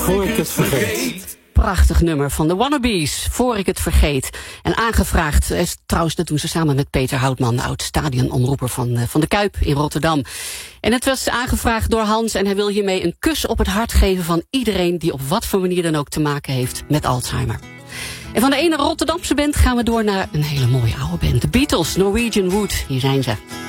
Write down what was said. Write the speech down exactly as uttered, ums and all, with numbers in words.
Voor ik het vergeet. Prachtig nummer van de Wannabes, Voor ik het vergeet. En aangevraagd is trouwens, dat doen ze samen met Peter Houtman, oud stadionomroeper van, van de Kuip in Rotterdam. En het was aangevraagd door Hans en hij wil hiermee een kus op het hart geven van iedereen die op wat voor manier dan ook te maken heeft met Alzheimer. En van de ene Rotterdamse band gaan we door naar een hele mooie oude band. De Beatles, Norwegian Wood, hier zijn ze.